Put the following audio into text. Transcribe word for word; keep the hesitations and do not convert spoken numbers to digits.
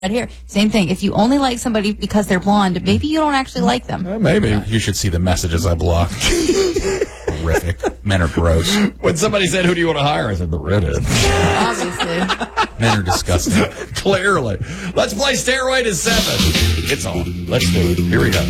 here, same thing. If you only like somebody because they're blonde, maybe you don't actually like them. Uh, maybe. You should see the messages I block. Horrific. Men are gross. When somebody said, who do you want to hire? I said, the redhead. Obviously. Men are disgusting. Clearly. Let's play Steroid at seven. It's on. Let's do it. Here we go.